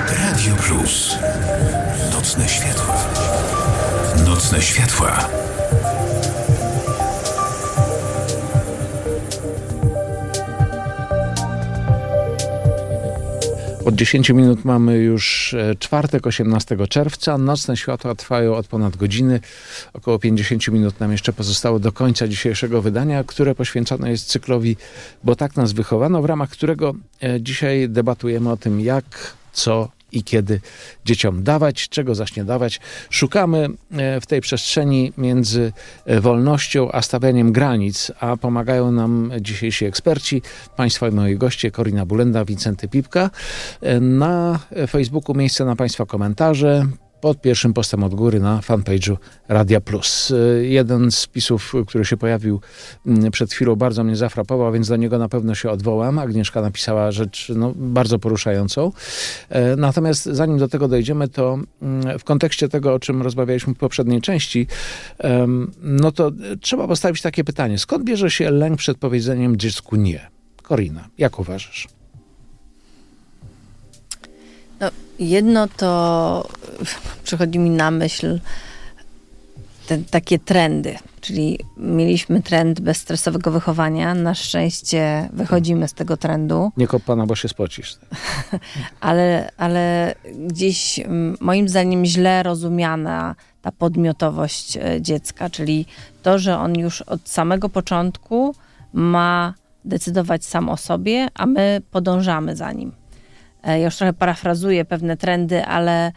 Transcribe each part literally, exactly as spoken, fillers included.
Radio Plus. Nocne światła. Nocne światła. Od dziesięciu minut mamy już czwartek, osiemnastego czerwca. Nocne światła trwają od ponad godziny. Około pięćdziesiąt minut nam jeszcze pozostało do końca dzisiejszego wydania, które poświęcone jest cyklowi Bo tak nas wychowano, w ramach którego dzisiaj debatujemy o tym, jak, co i kiedy dzieciom dawać, czego zaś nie dawać. Szukamy w tej przestrzeni między wolnością a stawianiem granic, a pomagają nam dzisiejsi eksperci, państwo i moi goście, Korina Bulenda, Wincenty Pipka. Na Facebooku miejsce na państwa komentarze pod pierwszym postem od góry na fanpage'u Radia Plus. Jeden z wpisów, który się pojawił przed chwilą, bardzo mnie zafrapował, więc do niego na pewno się odwołam. Agnieszka napisała rzecz no, bardzo poruszającą. Natomiast zanim do tego dojdziemy, to w kontekście tego, o czym rozmawialiśmy w poprzedniej części, no to trzeba postawić takie pytanie. Skąd bierze się lęk przed powiedzeniem dziecku nie? Korina, jak uważasz? No, jedno to przychodzi mi na myśl te, takie trendy, czyli mieliśmy trend bezstresowego wychowania. Na szczęście wychodzimy z tego trendu. Nie kop pana, bo się spocisz. ale, ale gdzieś moim zdaniem źle rozumiana ta podmiotowość dziecka, czyli to, że on już od samego początku ma decydować sam o sobie, a my podążamy za nim. Ja już trochę parafrazuję pewne trendy, ale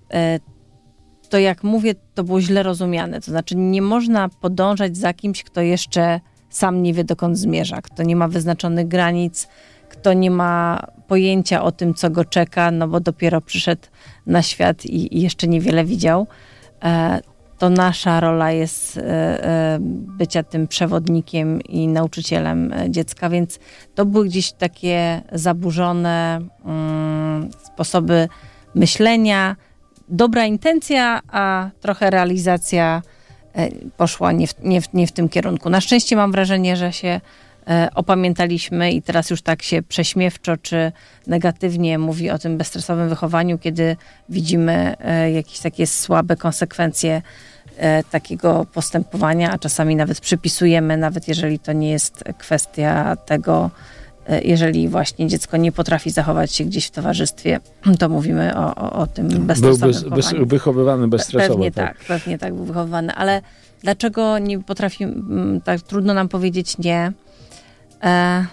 to jak mówię, to było źle rozumiane. To znaczy nie można podążać za kimś, kto jeszcze sam nie wie, dokąd zmierza, kto nie ma wyznaczonych granic, kto nie ma pojęcia o tym, co go czeka, no bo dopiero przyszedł na świat i, i jeszcze niewiele widział. To nasza rola jest bycia tym przewodnikiem i nauczycielem dziecka, więc to były gdzieś takie zaburzone um, sposoby myślenia. Dobra intencja, a trochę realizacja poszła nie w, nie w, nie w tym kierunku. Na szczęście mam wrażenie, że się opamiętaliśmy i teraz już tak się prześmiewczo czy negatywnie mówi o tym bezstresowym wychowaniu, kiedy widzimy jakieś takie słabe konsekwencje takiego postępowania, a czasami nawet przypisujemy, nawet jeżeli to nie jest kwestia tego, jeżeli właśnie dziecko nie potrafi zachować się gdzieś w towarzystwie, to mówimy o, o, o tym bezstresowym był bez, wychowaniu. wychowywany bezstresowo. Pewnie tak, tak, pewnie tak był wychowywany, ale dlaczego nie potrafi, tak trudno nam powiedzieć nie? E,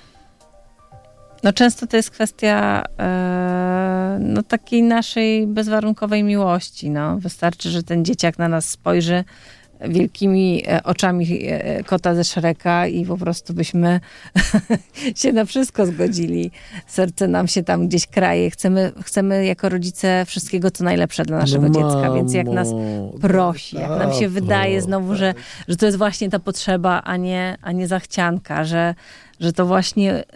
no często to jest kwestia e, no takiej naszej bezwarunkowej miłości. No. Wystarczy, że ten dzieciak na nas spojrzy wielkimi oczami kota ze Shreka i po prostu byśmy się na wszystko zgodzili. Serce nam się tam gdzieś kraje. Chcemy, chcemy jako rodzice wszystkiego, co najlepsze dla naszego no dziecka, mamo, więc jak nas prosi, jak nam się wydaje znowu, że, że to jest właśnie ta potrzeba, a nie, a nie zachcianka, że, że to właśnie y,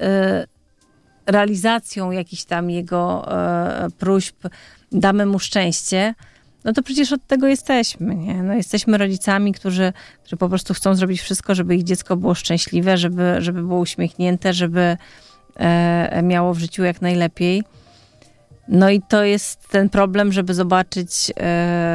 realizacją jakichś tam jego y, próśb damy mu szczęście, no to przecież od tego jesteśmy, nie? No jesteśmy rodzicami, którzy, którzy po prostu chcą zrobić wszystko, żeby ich dziecko było szczęśliwe, żeby, żeby było uśmiechnięte, żeby e, miało w życiu jak najlepiej. No i to jest ten problem, żeby zobaczyć e,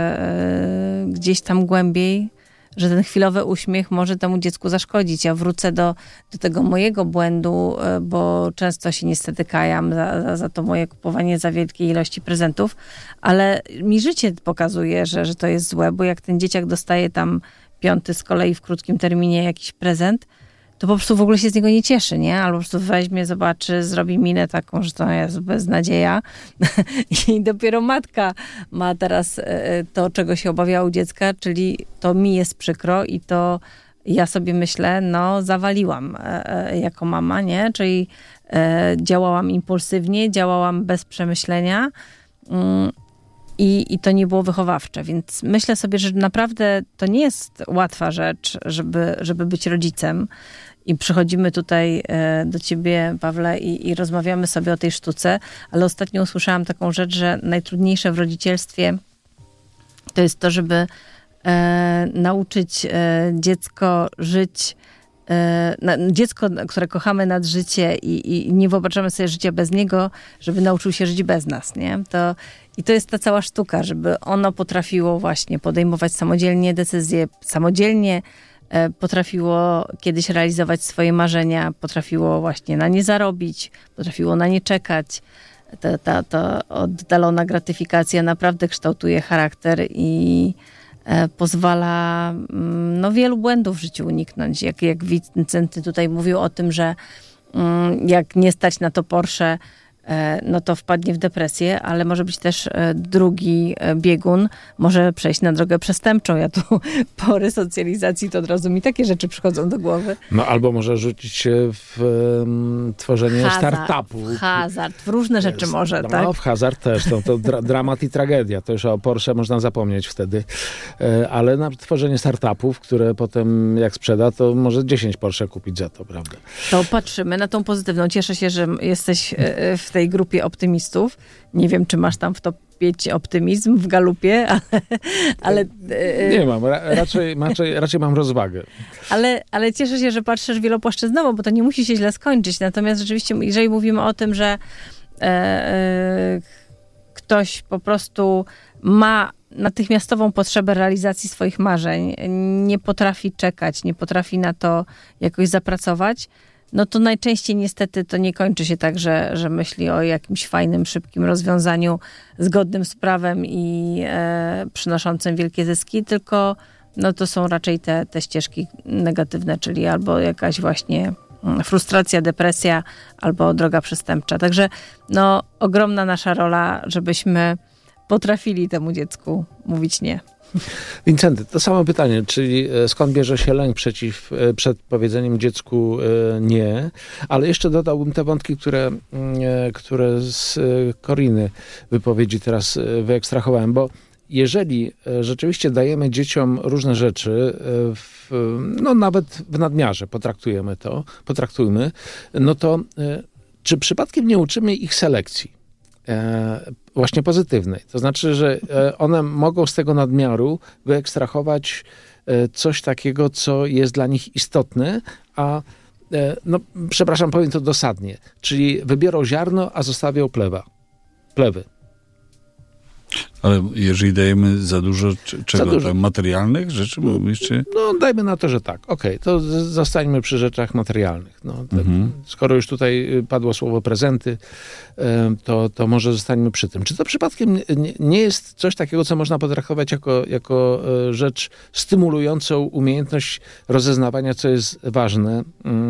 e, gdzieś tam głębiej, że ten chwilowy uśmiech może temu dziecku zaszkodzić. Ja wrócę do, do tego mojego błędu, bo często się niestety kajam za, za, za to moje kupowanie za wielkiej ilości prezentów, ale mi życie pokazuje, że, że to jest złe, bo jak ten dzieciak dostaje tam piąty z kolei w krótkim terminie jakiś prezent, to po prostu w ogóle się z niego nie cieszy, nie? Albo po prostu weźmie, zobaczy, zrobi minę taką, że to jest beznadzieja. I dopiero matka ma teraz to, czego się obawiała u dziecka, czyli to mi jest przykro i to ja sobie myślę, no zawaliłam jako mama, nie? Czyli działałam impulsywnie, działałam bez przemyślenia i, i to nie było wychowawcze. Więc myślę sobie, że naprawdę to nie jest łatwa rzecz, żeby, żeby być rodzicem. I przychodzimy tutaj do ciebie, Pawle, i, i rozmawiamy sobie o tej sztuce, ale ostatnio usłyszałam taką rzecz, że najtrudniejsze w rodzicielstwie to jest to, żeby e, nauczyć e, dziecko żyć na, dziecko, które kochamy nad życie i, i nie wyobrażamy sobie życia bez niego, żeby nauczył się żyć bez nas, nie? To, i to jest ta cała sztuka, żeby ono potrafiło właśnie podejmować samodzielnie decyzje, samodzielnie e, potrafiło kiedyś realizować swoje marzenia, potrafiło właśnie na nie zarobić, potrafiło na nie czekać. Ta, ta, ta oddalona gratyfikacja naprawdę kształtuje charakter i e, pozwala no, wielu błędów w życiu uniknąć. Jak, jak Wincenty tutaj mówił o tym, że mm, jak nie stać na to Porsche, no to wpadnie w depresję, ale może być też drugi biegun, może przejść na drogę przestępczą. Ja tu po resocjalizacji to od razu mi takie rzeczy przychodzą do głowy. No albo może rzucić się w um, tworzenie hazard, startupu. W hazard, w różne rzeczy jest, może, no, tak? No w hazard też, to, to dra- dramat i tragedia. To już o Porsche można zapomnieć wtedy. E, ale na tworzenie startupów, które potem jak sprzeda, to może dziesięć Porsche kupić za to, prawda? To patrzymy na tą pozytywną. Cieszę się, że jesteś w tej grupie optymistów. Nie wiem, czy masz tam w topie optymizm w galupie, ale... ale nie mam, ra, raczej, raczej, raczej mam rozwagę. Ale, ale cieszę się, że patrzysz wielopłaszczyznowo, bo to nie musi się źle skończyć. Natomiast rzeczywiście, jeżeli mówimy o tym, że e, e, ktoś po prostu ma natychmiastową potrzebę realizacji swoich marzeń, nie potrafi czekać, nie potrafi na to jakoś zapracować, no to najczęściej niestety to nie kończy się tak, że, że myśli o jakimś fajnym, szybkim rozwiązaniu zgodnym z prawem i e, przynoszącym wielkie zyski, tylko no to są raczej te, te ścieżki negatywne, czyli albo jakaś właśnie frustracja, depresja, albo droga przestępcza. Także no ogromna nasza rola, żebyśmy potrafili temu dziecku mówić nie. Wincenty, to samo pytanie, czyli skąd bierze się lęk przeciw, przed powiedzeniem dziecku nie, ale jeszcze dodałbym te wątki, które, które z Koriny wypowiedzi teraz wyekstrahowałem, bo jeżeli rzeczywiście dajemy dzieciom różne rzeczy, w, no nawet w nadmiarze potraktujemy to, potraktujmy, no to czy przypadkiem nie uczymy ich selekcji? Właśnie pozytywnej. To znaczy, że one mogą z tego nadmiaru wyekstrahować coś takiego, co jest dla nich istotne, a no, przepraszam, powiem to dosadnie, czyli wybiorą ziarno, a zostawią plewa. Plewy. Ale jeżeli dajemy za dużo c- czego? Za dużo. Tam materialnych rzeczy? Mówisz, czy... No dajmy na to, że tak. Okej, okay, to z- zostańmy przy rzeczach materialnych. No, te, Mhm. Skoro już tutaj padło słowo prezenty, to, to może zostańmy przy tym. Czy to przypadkiem nie, nie jest coś takiego, co można potraktować jako, jako rzecz stymulującą umiejętność rozeznawania, co jest ważne,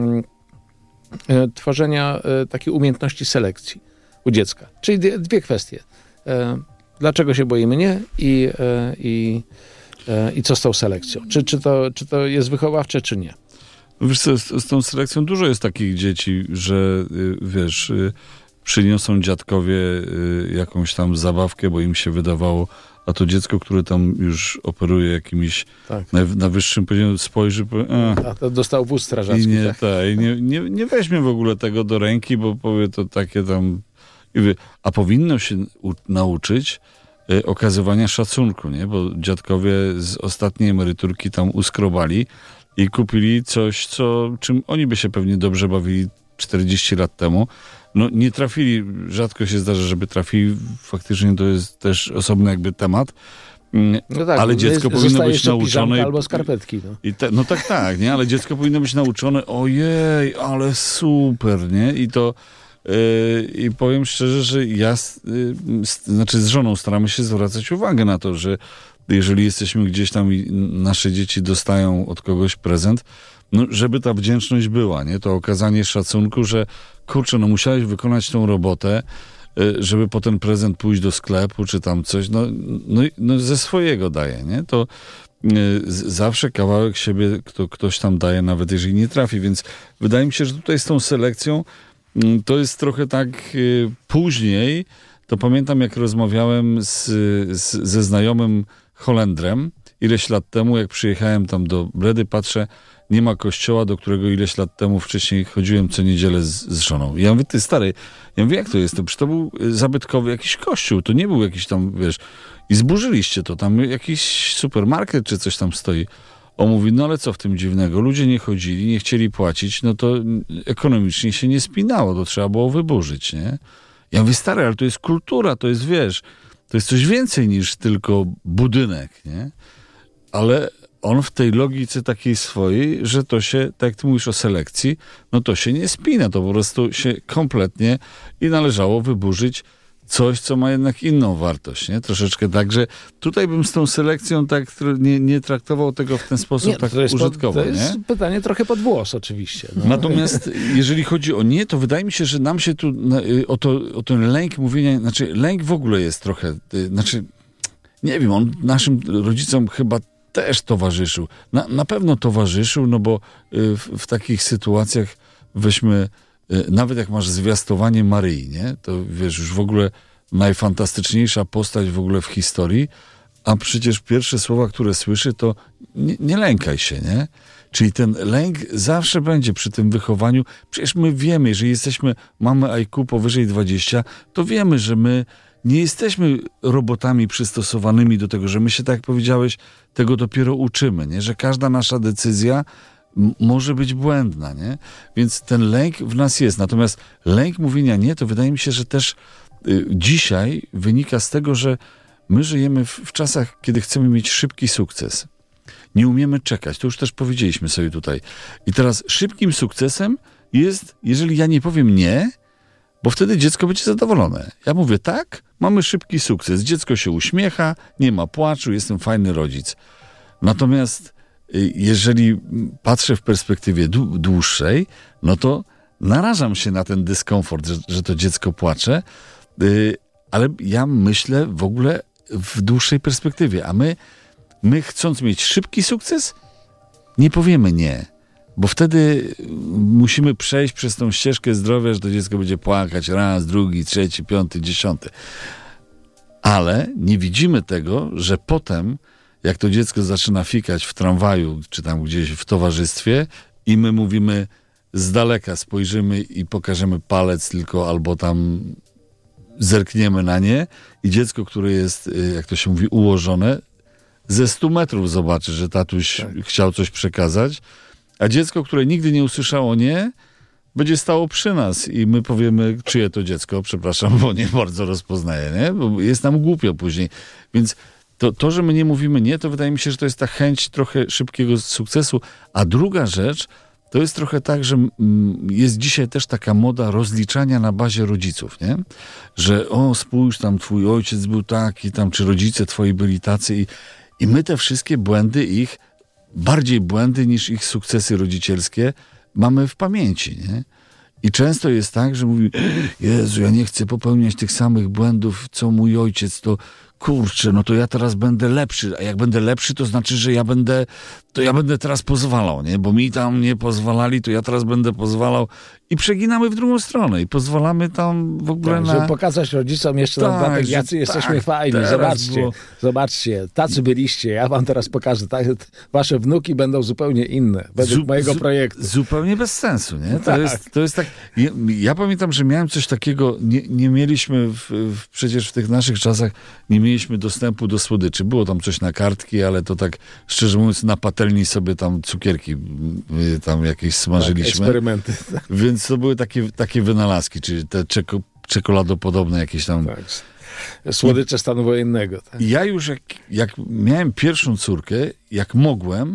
tworzenia takiej umiejętności selekcji u dziecka? Czyli dwie, dwie kwestie. Dlaczego się boimy nie i, i, i co z tą selekcją? Czy, czy, to, czy to jest wychowawcze, czy nie? Wiesz co, z, z tą selekcją dużo jest takich dzieci, że y, wiesz, y, przyniosą dziadkowie y, jakąś tam zabawkę, bo im się wydawało, a to dziecko, które tam już operuje jakimś Tak. na, na wyższym poziomie, spojrzy, powie, a, A to dostał wóz i strażacki, nie, tak? ta, i nie, nie, nie weźmie w ogóle tego do ręki, bo powie to takie tam... I wie, a powinno się u, nauczyć y, okazywania szacunku, nie? Bo dziadkowie z ostatniej emeryturki tam uskrobali i kupili coś, co, czym oni by się pewnie dobrze bawili czterdzieści lat temu. No nie trafili, rzadko się zdarza, żeby trafili, faktycznie to jest też osobny jakby temat, No tak, ale dziecko jest, powinno być jeszcze nauczone... I, albo skarpetki. No. i te, no tak, tak, nie? Ale dziecko powinno być nauczone, ojej, ale super, nie? I to yy, i powiem szczerze, że ja, yy, z, znaczy z żoną staramy się zwracać uwagę na to, że jeżeli jesteśmy gdzieś tam i nasze dzieci dostają od kogoś prezent, no żeby ta wdzięczność była, nie? To okazanie szacunku, że kurczę, no musiałeś wykonać tą robotę, żeby po ten prezent pójść do sklepu, czy tam coś, no, no, no ze swojego daje, nie? To y, zawsze kawałek siebie kto, ktoś tam daje, nawet jeżeli nie trafi, więc wydaje mi się, że tutaj z tą selekcją y, to jest trochę tak y, później, to pamiętam jak rozmawiałem z, z, ze znajomym Holendrem ileś lat temu, jak przyjechałem tam do Bredy, patrzę, nie ma kościoła, do którego ileś lat temu wcześniej chodziłem co niedzielę z, z żoną. I ja mówię, ty stary, ja mówię, jak to jest? To przecież to był zabytkowy jakiś kościół, to nie był jakiś tam, wiesz, i zburzyliście to, tam jakiś supermarket czy coś tam stoi. On mówi, no ale co w tym dziwnego? Ludzie nie chodzili, nie chcieli płacić, no to ekonomicznie się nie spinało, to trzeba było wyburzyć, nie? Ja mówię, stary, ale to jest kultura, to jest, wiesz, to jest coś więcej niż tylko budynek, nie? Ale on w tej logice takiej swojej, że to się, tak jak ty mówisz o selekcji, no to się nie spina, to po prostu się kompletnie i należało wyburzyć coś, co ma jednak inną wartość, nie? Troszeczkę tak, że tutaj bym z tą selekcją tak nie, nie traktował tego w ten sposób nie, tak to jest użytkowo, to jest nie? pytanie trochę pod włos oczywiście. No. Natomiast jeżeli chodzi o nie, to wydaje mi się, że nam się tu o, to, o ten lęk mówienia, znaczy lęk w ogóle jest trochę, znaczy nie wiem, on naszym rodzicom chyba też towarzyszył. Na, na pewno towarzyszył, no bo w, w takich sytuacjach weźmy, nawet jak masz zwiastowanie Maryi, nie? To wiesz, już w ogóle najfantastyczniejsza postać w ogóle w historii, a przecież pierwsze słowa, które słyszy, to nie, nie lękaj się, nie? Czyli ten lęk zawsze będzie przy tym wychowaniu. Przecież my wiemy, jeżeli jesteśmy, mamy I Q powyżej dwadzieścia, to wiemy, że my nie jesteśmy robotami przystosowanymi do tego, że my się, tak jak powiedziałeś, tego dopiero uczymy, nie? Że każda nasza decyzja m- może być błędna, nie? Więc ten lęk w nas jest. Natomiast lęk mówienia nie, to wydaje mi się, że też y, dzisiaj wynika z tego, że my żyjemy w, w czasach, kiedy chcemy mieć szybki sukces. Nie umiemy czekać. To już też powiedzieliśmy sobie tutaj. I teraz szybkim sukcesem jest, jeżeli ja nie powiem nie, bo wtedy dziecko będzie zadowolone. Ja mówię tak, mamy szybki sukces. Dziecko się uśmiecha, nie ma płaczu, jestem fajny rodzic. Natomiast jeżeli patrzę w perspektywie dłuższej, no to narażam się na ten dyskomfort, że, że to dziecko płacze, ale ja myślę w ogóle w dłuższej perspektywie. A my, my chcąc mieć szybki sukces, nie powiemy nie. Bo wtedy musimy przejść przez tą ścieżkę zdrowia, że to dziecko będzie płakać raz, drugi, trzeci, piąty, dziesiąty. Ale nie widzimy tego, że potem, jak to dziecko zaczyna fikać w tramwaju, czy tam gdzieś w towarzystwie i my mówimy z daleka, spojrzymy i pokażemy palec tylko, albo tam zerkniemy na nie i dziecko, które jest, jak to się mówi, ułożone, ze stu metrów zobaczy, że tatuś tak chciał coś przekazać, a dziecko, które nigdy nie usłyszało nie, będzie stało przy nas i my powiemy, czyje to dziecko, przepraszam, bo nie bardzo rozpoznaję, nie? Bo jest nam głupio później. Więc to, to, że my nie mówimy nie, to wydaje mi się, że to jest ta chęć trochę szybkiego sukcesu. A druga rzecz, to jest trochę tak, że jest dzisiaj też taka moda rozliczania na bazie rodziców, nie? Że o, spójrz, tam twój ojciec był taki, tam czy rodzice twoi byli tacy i, i my te wszystkie błędy ich, bardziej błędy niż ich sukcesy rodzicielskie mamy w pamięci, nie? I często jest tak, że mówi, Jezu, ja nie chcę popełniać tych samych błędów, co mój ojciec, to kurczę, no to ja teraz będę lepszy, a jak będę lepszy, to znaczy, że ja będę, to ja będę teraz pozwalał, nie? Bo mi tam nie pozwalali, to ja teraz będę pozwalał i przeginamy w drugą stronę i pozwalamy tam w ogóle tak, na... żeby pokazać rodzicom jeszcze tak, na dodatek, jacy jesteśmy tak, fajni, zobaczcie, było... zobaczcie, tacy byliście, ja wam teraz pokażę, tak, wasze wnuki będą zupełnie inne, według zu, mojego zu, projektu. Zupełnie bez sensu, nie? To, tak. jest, to jest tak, ja, ja pamiętam, że miałem coś takiego, nie, nie mieliśmy w, w, przecież w tych naszych czasach, nie mieliśmy dostępu do słodyczy, było tam coś na kartki, ale to tak, szczerze mówiąc, na patelni sobie tam cukierki tam jakieś smażyliśmy. Tak, eksperymenty. Więc to były takie, takie wynalazki, czyli te czeko, czekoladopodobne jakieś tam... Tak. Słodycze stanu wojennego. Tak? Ja już jak, jak miałem pierwszą córkę, jak mogłem,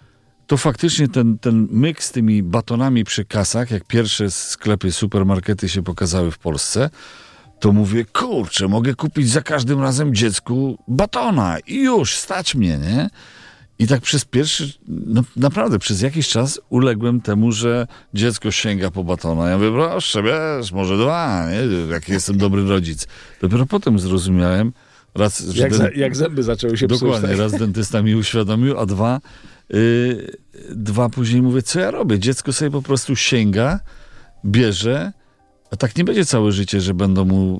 to faktycznie ten, ten myk z tymi batonami przy kasach, jak pierwsze sklepy, supermarkety się pokazały w Polsce, to mówię, kurczę, mogę kupić za każdym razem dziecku batona i już, stać mnie, nie? I tak przez pierwszy, no naprawdę przez jakiś czas uległem temu, że dziecko sięga po batona. Ja mówię, proszę, wiesz, może dwa, nie? Jaki jestem dobry rodzic. Dopiero potem zrozumiałem, raz, że jak, den... za, jak zęby zaczęły się psuć. Dokładnie, tak? raz dentysta mi uświadomił, a dwa, yy, dwa później mówię, co ja robię? Dziecko sobie po prostu sięga, bierze, a tak nie będzie całe życie, że będą mu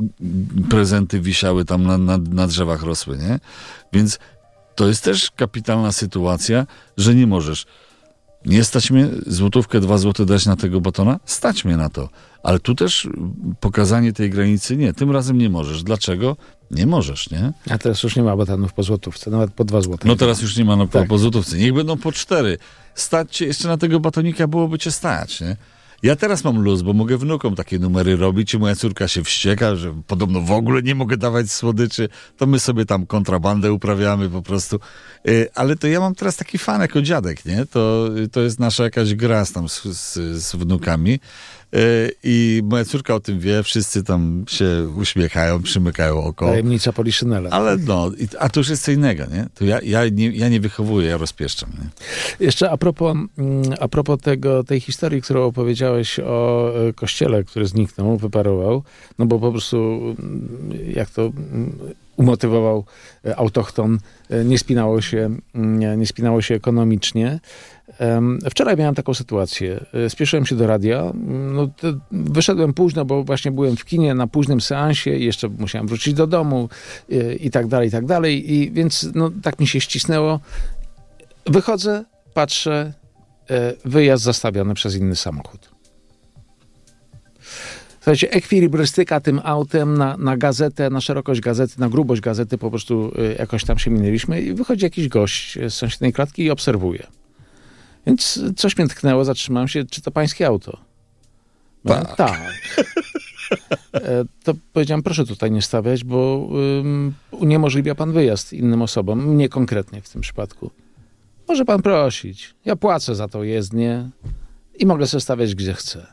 prezenty wisiały tam na, na, na drzewach rosły, nie? Więc to jest też kapitalna sytuacja, że nie możesz. Nie stać mnie złotówkę, dwa złote dać na tego batona? Stać mnie na to. Ale tu też pokazanie tej granicy nie. Tym razem nie możesz. Dlaczego? Nie możesz, nie? A teraz już nie ma batonów po złotówce, nawet po dwa złote. No teraz już nie ma no, po, Tak. po złotówce. Niech będą po cztery. Stać cię, jeszcze na tego batonika byłoby cię stać, nie? Ja teraz mam luz, bo mogę wnukom takie numery robić i moja córka się wścieka, że podobno w ogóle nie mogę dawać słodyczy, to my sobie tam kontrabandę uprawiamy po prostu. Yy, ale to ja mam teraz taki fan jako dziadek, nie? To, to jest nasza jakaś gra z, tam z, z, z wnukami. Yy, I moja córka o tym wie, wszyscy tam się uśmiechają, przymykają oko. Tajemnica Poliszynela. Ale no, i, a to już jest co innego, nie? To ja, ja, nie, ja nie wychowuję, ja rozpieszczam, nie? Jeszcze a propos, mm, a propos tego, tej historii, którą opowiedziałeś o e, kościele, który zniknął, wyparował, no bo po prostu, mm, jak to mm, umotywował e, autochton, e, nie spinało się, nie, nie spinało się ekonomicznie. Em, Wczoraj miałem taką sytuację. E, Spieszyłem się do radia. No, to wyszedłem późno, bo właśnie byłem w kinie na późnym seansie i jeszcze musiałem wrócić do domu e, i tak dalej, i tak dalej. I więc no, tak mi się ścisnęło. Wychodzę, patrzę, e, wyjazd zastawiony przez inny samochód. Słuchajcie, ekwilibrystyka tym autem na, na gazetę, na szerokość gazety, na grubość gazety po prostu e, jakoś tam się minęliśmy i wychodzi jakiś gość z sąsiedniej klatki i obserwuje. Więc coś mnie tknęło, zatrzymałem się, czy to pańskie auto? Tak. No, tak. E, To powiedziałem, proszę tutaj nie stawiać, bo ym, uniemożliwia pan wyjazd innym osobom, mnie konkretnie w tym przypadku. Może pan prosić. Ja płacę za tą jezdnię i mogę sobie stawiać gdzie chcę.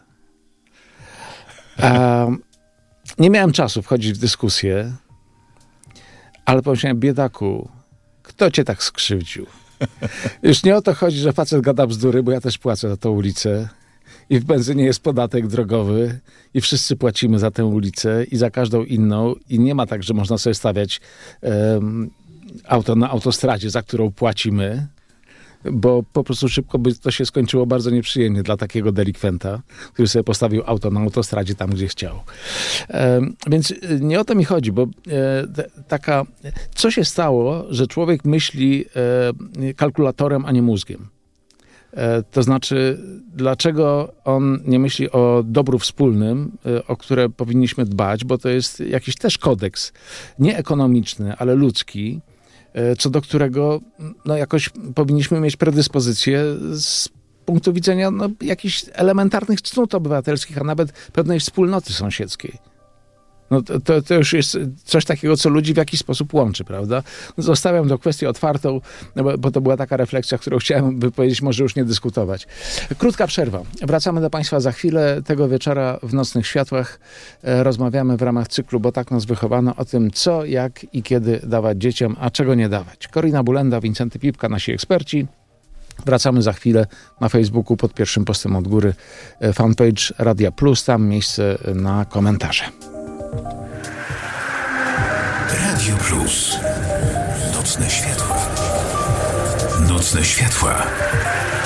A, nie miałem czasu wchodzić w dyskusję, ale pomyślałem, biedaku, kto cię tak skrzywdził? Już nie o to chodzi, że facet gada bzdury, bo ja też płacę za tą ulicę i w benzynie jest podatek drogowy i wszyscy płacimy za tę ulicę i za każdą inną i nie ma tak, że można sobie stawiać um, auto na autostradzie, za którą płacimy, bo po prostu szybko by to się skończyło bardzo nieprzyjemnie dla takiego delikwenta, który sobie postawił auto na autostradzie tam, gdzie chciał. Um, więc nie o to mi chodzi, bo e, t- taka... Co się stało, że człowiek myśli e, kalkulatorem, a nie mózgiem? E, to znaczy, dlaczego on nie myśli o dobru wspólnym, e, o które powinniśmy dbać, bo to jest jakiś też kodeks, nie ekonomiczny, ale ludzki, co do którego no, jakoś powinniśmy mieć predyspozycję z punktu widzenia no, jakichś elementarnych cnót obywatelskich, a nawet pewnej wspólnoty sąsiedzkiej. No, to, to już jest coś takiego, co ludzi w jakiś sposób łączy, prawda? Zostawiam tę kwestię otwartą, no bo, bo to była taka refleksja, którą chciałem wypowiedzieć, może już nie dyskutować. Krótka przerwa. Wracamy do Państwa za chwilę. Tego wieczora w Nocnych Światłach e, rozmawiamy w ramach cyklu Bo tak nas wychowano o tym, co, jak i kiedy dawać dzieciom, a czego nie dawać. Korina Bulenda, Wincenty Pipka, nasi eksperci. Wracamy za chwilę na Facebooku pod pierwszym postem od góry e, fanpage Radia Plus, tam miejsce na komentarze. Radio Plus. Nocne światła. Nocne światła.